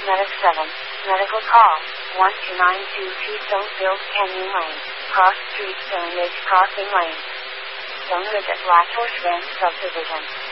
Medic 7. Medical call. 1292 Stonefield Canyon Lane. Cross Street Stone Ridge Crossing Lane. Stone Ridge at Black Horse Ranch Subdivision.